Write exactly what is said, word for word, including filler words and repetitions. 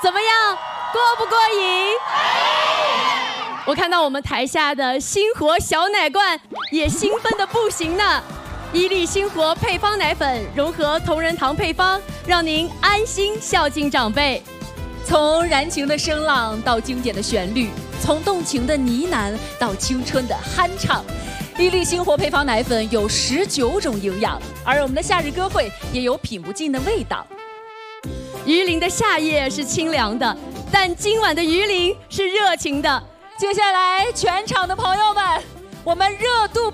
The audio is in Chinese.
怎么样，过不过瘾？我看到我们台下的星活小奶罐也兴奋的不行呢。伊利星活配方奶粉融合同仁堂配方，让您安心孝敬长辈。 从燃情的声浪到经典的旋律，从动情的呢喃到青春的酣畅，伊利星活配方奶粉有十九种营养，而我们的夏日歌会也有品不尽的味道。 榆林的夏夜是清凉的，但今晚的榆林是热情的。 接下来，全场的朋友们，我们热度。